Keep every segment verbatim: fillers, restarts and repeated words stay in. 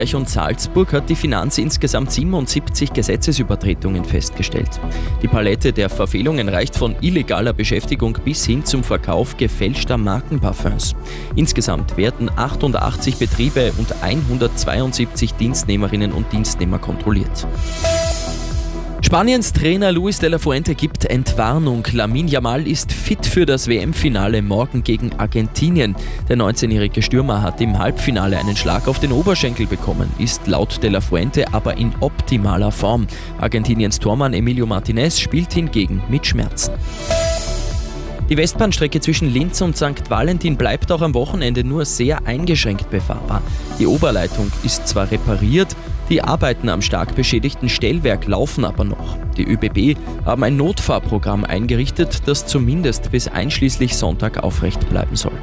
und Salzburg hat die Finanz insgesamt siebenundsiebzig Gesetzesübertretungen festgestellt. Die Palette der Verfehlungen reicht von illegaler Beschäftigung bis hin zum Verkauf gefälschter Markenparfums. Insgesamt werden achtundachtzig Betriebe und hundertzweiundsiebzig Dienstnehmerinnen und Dienstnehmer kontrolliert. Spaniens Trainer Luis de la Fuente gibt Entwarnung. Lamine Yamal ist fit für das W M-Finale morgen gegen Argentinien. Der neunzehnjährige Stürmer hat im Halbfinale einen Schlag auf den Oberschenkel bekommen, ist laut de la Fuente aber in optimaler Form. Argentiniens Tormann Emilio Martinez spielt hingegen mit Schmerzen. Die Westbahnstrecke zwischen Linz und Sankt Valentin bleibt auch am Wochenende nur sehr eingeschränkt befahrbar. Die Oberleitung ist zwar repariert, die Arbeiten am stark beschädigten Stellwerk laufen aber noch. Die ÖBB haben ein Notfahrprogramm eingerichtet, das zumindest bis einschließlich Sonntag aufrecht bleiben soll.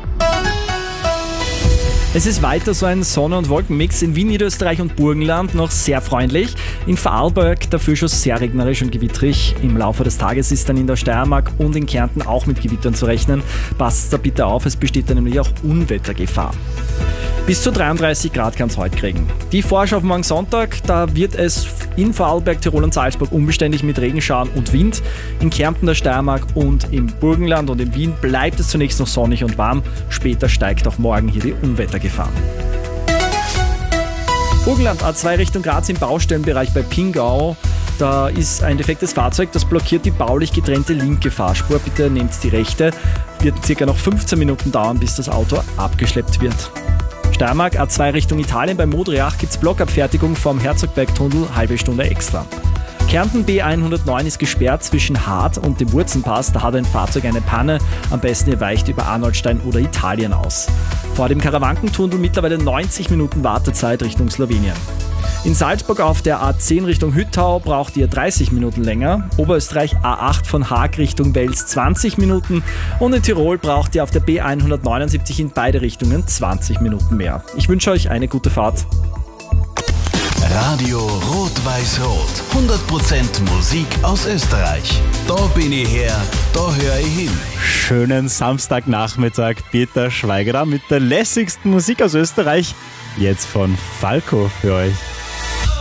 Es ist weiter so ein Sonne- und Wolkenmix. In Wien, Niederösterreich und Burgenland noch sehr freundlich. In Vorarlberg dafür schon sehr regnerisch und gewitterig. Im Laufe des Tages ist dann in der Steiermark und in Kärnten auch mit Gewittern zu rechnen. Passt da bitte auf, es besteht da nämlich auch Unwettergefahr. Bis zu dreiunddreißig Grad kann es heute kriegen. Die Vorschau auf morgen Sonntag, da wird es in Vorarlberg, Tirol und Salzburg unbeständig mit Regenschauern und Wind. In Kärnten, der Steiermark und im Burgenland und in Wien bleibt es zunächst noch sonnig und warm. Später steigt auch morgen hier die Unwettergefahr. Burgenland A zwei Richtung Graz im Baustellenbereich bei Pingau. Da ist ein defektes Fahrzeug, das blockiert die baulich getrennte linke Fahrspur. Bitte nehmt die rechte. Wird circa noch fünfzehn Minuten dauern, bis das Auto abgeschleppt wird. Steiermark A zwei Richtung Italien bei Modriach gibt's Blockabfertigung vom Herzogbergtunnel, halbe Stunde extra. Kärnten B hundertneun ist gesperrt zwischen Hart und dem Wurzenpass. Da hat ein Fahrzeug eine Panne. Am besten ihr weicht über Arnoldstein oder Italien aus. Vor dem Karawankentunnel mittlerweile neunzig Minuten Wartezeit Richtung Slowenien. In Salzburg auf der A zehn Richtung Hüttau braucht ihr dreißig Minuten länger. Oberösterreich A acht von Haag Richtung Wels zwanzig Minuten. Und in Tirol braucht ihr auf der B hundertneunundsiebzig in beide Richtungen zwanzig Minuten mehr. Ich wünsche euch eine gute Fahrt. Radio Rot-Weiß-Rot. hundert Prozent Musik aus Österreich. Da bin ich her, da höre ich hin. Schönen Samstagnachmittag, Peter Schweiger da mit der lässigsten Musik aus Österreich. Jetzt von Falco für euch.